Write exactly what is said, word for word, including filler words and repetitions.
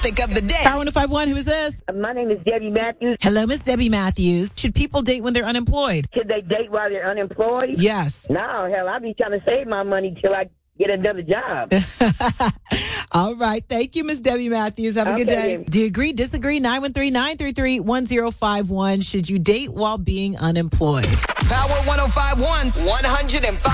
of the day. Power one oh five one, who is this? My name is Debbie Matthews. Hello, Miss Debbie Matthews. Should people date when they're unemployed? Should they date while they're unemployed? Yes. No, hell, I'll be trying to save my money till I get another job. All right. Thank you, Miss Debbie Matthews. Have a Okay, good day. then. Do you agree, disagree? nine one three, nine three three, one zero five one. Should you date while being unemployed? Power one oh five one's one hundred five.